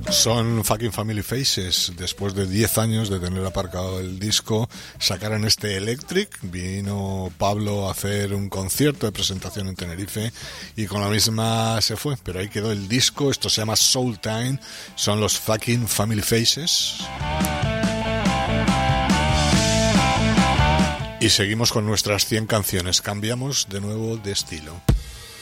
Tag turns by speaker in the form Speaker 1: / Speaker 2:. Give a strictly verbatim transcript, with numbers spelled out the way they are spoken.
Speaker 1: Son Fucking Family Faces. Después de diez años de tener aparcado el disco, sacaron este Electric. Vino Pablo a hacer un concierto de presentación en Tenerife y con la misma se fue, pero ahí quedó el disco. Esto se llama Soul Time. Son los Fucking Family Faces. Y seguimos con nuestras cien canciones. Cambiamos de nuevo de estilo.